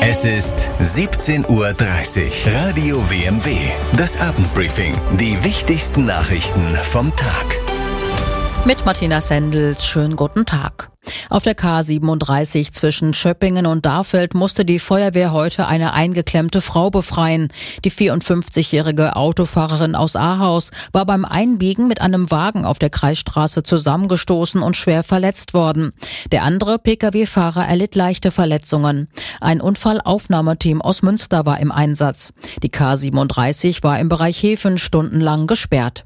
Es ist 17:30 Uhr. Radio WMW. Das Abendbriefing. Die wichtigsten Nachrichten vom Tag. Mit Martina Sendels, schönen guten Tag. Auf der K37 zwischen Schöppingen und Darfeld musste die Feuerwehr heute eine eingeklemmte Frau befreien. Die 54-jährige Autofahrerin aus Ahaus war beim Einbiegen mit einem Wagen auf der Kreisstraße zusammengestoßen und schwer verletzt worden. Der andere Pkw-Fahrer erlitt leichte Verletzungen. Ein Unfallaufnahmeteam aus Münster war im Einsatz. Die K37 war im Bereich Hefen stundenlang gesperrt.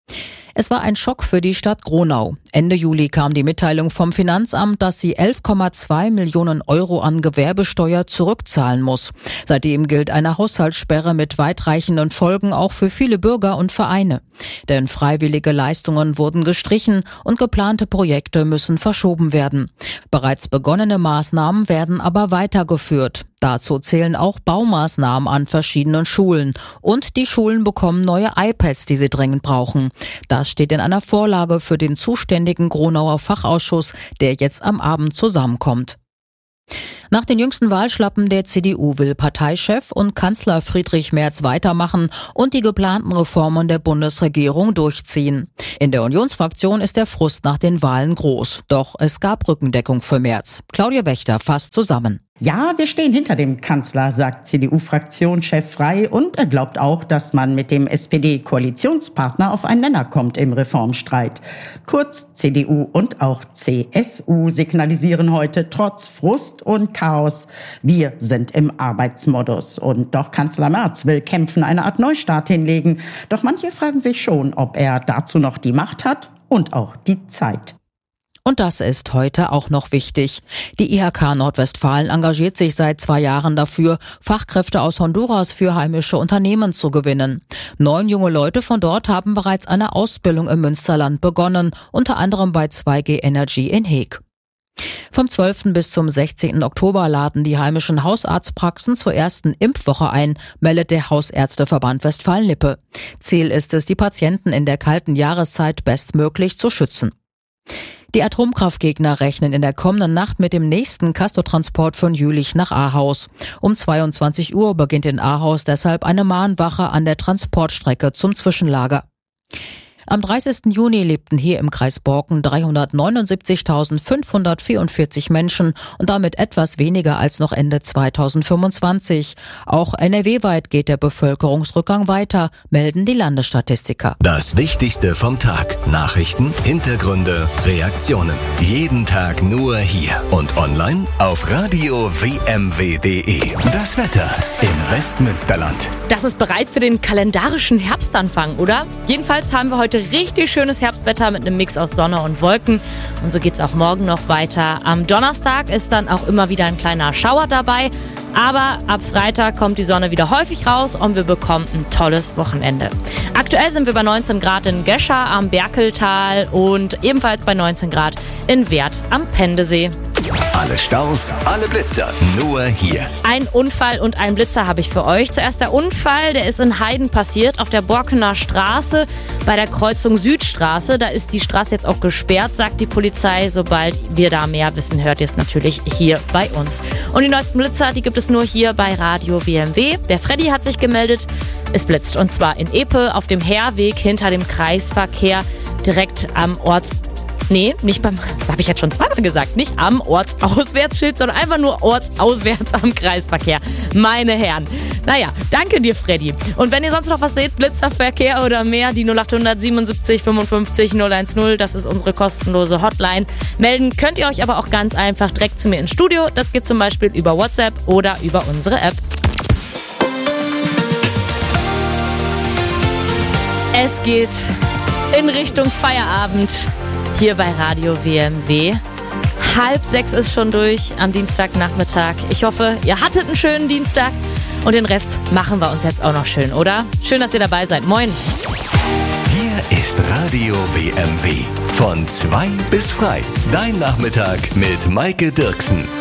Es war ein Schock für die Stadt Gronau. Ende Juli kam die Mitteilung vom Finanzamt, dass sie 11,2 Millionen Euro an Gewerbesteuer zurückzahlen muss. Seitdem gilt eine Haushaltssperre mit weitreichenden Folgen auch für viele Bürger und Vereine. Denn freiwillige Leistungen wurden gestrichen und geplante Projekte müssen verschoben werden. Bereits begonnene Maßnahmen werden aber weitergeführt. Dazu zählen auch Baumaßnahmen an verschiedenen Schulen. Und die Schulen bekommen neue iPads, die sie dringend brauchen. Das steht in einer Vorlage für den zuständigen Gronauer Fachausschuss, der jetzt am Abend zusammenkommt. Nach den jüngsten Wahlschlappen der CDU will Parteichef und Kanzler Friedrich Merz weitermachen und die geplanten Reformen der Bundesregierung durchziehen. In der Unionsfraktion ist der Frust nach den Wahlen groß. Doch es gab Rückendeckung für Merz. Claudia Wächter fasst zusammen. Ja, wir stehen hinter dem Kanzler, sagt CDU-Fraktionschef Frey, und er glaubt auch, dass man mit dem SPD-Koalitionspartner auf einen Nenner kommt im Reformstreit. Kurz, CDU und auch CSU signalisieren heute trotz Frust und Chaos: Wir sind im Arbeitsmodus. Und doch Kanzler Merz will kämpfen, eine Art Neustart hinlegen. Doch manche fragen sich schon, ob er dazu noch die Macht hat und auch die Zeit. Und das ist heute auch noch wichtig. Die IHK Nordwestfalen engagiert sich seit 2 Jahren dafür, Fachkräfte aus Honduras für heimische Unternehmen zu gewinnen. 9 junge Leute von dort haben bereits eine Ausbildung im Münsterland begonnen, unter anderem bei 2G Energy in Heeg. Vom 12. bis zum 16. Oktober laden die heimischen Hausarztpraxen zur ersten Impfwoche ein, meldet der Hausärzteverband Westfalen-Lippe. Ziel ist es, die Patienten in der kalten Jahreszeit bestmöglich zu schützen. Die Atomkraftgegner rechnen in der kommenden Nacht mit dem nächsten Castortransport von Jülich nach Ahaus. Um 22 Uhr beginnt in Ahaus deshalb eine Mahnwache an der Transportstrecke zum Zwischenlager. Am 30. Juni lebten hier im Kreis Borken 379.544 Menschen und damit etwas weniger als noch Ende 2025. Auch NRW-weit geht der Bevölkerungsrückgang weiter, melden die Landesstatistiker. Das Wichtigste vom Tag. Nachrichten, Hintergründe, Reaktionen. Jeden Tag nur hier und online auf radio-wmw.de. Das Wetter im Westmünsterland. Das ist bereit für den kalendarischen Herbstanfang, oder? Jedenfalls haben wir heute richtig schönes Herbstwetter mit einem Mix aus Sonne und Wolken. Und so geht's auch morgen noch weiter. Am Donnerstag ist dann auch immer wieder ein kleiner Schauer dabei. Aber ab Freitag kommt die Sonne wieder häufig raus und wir bekommen ein tolles Wochenende. Aktuell sind wir bei 19 Grad in Gescher am Berkeltal und ebenfalls bei 19 Grad in Werth am Pendesee. Alle Staus, alle Blitzer, nur hier. Ein Unfall und ein Blitzer habe ich für euch. Zuerst der Unfall, der ist in Heiden passiert, auf der Borkener Straße bei der Kreuzung Südstraße. Da ist die Straße jetzt auch gesperrt, sagt die Polizei. Sobald wir da mehr wissen, hört ihr es natürlich hier bei uns. Und die neuesten Blitzer, die gibt es nur hier bei Radio WMW. Der Freddy hat sich gemeldet. Es blitzt und zwar in Epe auf dem Heerweg hinter dem Kreisverkehr direkt am nicht beim, das habe ich jetzt schon zweimal gesagt, nicht am Ortsauswärtsschild, sondern einfach nur ortsauswärts am Kreisverkehr. Meine Herren. Naja, danke dir, Freddy. Und wenn ihr sonst noch was seht, Blitzerverkehr oder mehr, die 0800 77 55 010, das ist unsere kostenlose Hotline. Melden könnt ihr euch aber auch ganz einfach direkt zu mir ins Studio. Das geht zum Beispiel über WhatsApp oder über unsere App. Es geht in Richtung Feierabend. Hier bei Radio WMW. 5:30 ist schon durch am Dienstagnachmittag. Ich hoffe, ihr hattet einen schönen Dienstag und den Rest machen wir uns jetzt auch noch schön, oder? Schön, dass ihr dabei seid. Moin. Hier ist Radio WMW. Von 2 bis frei. Dein Nachmittag mit Maike Dirksen.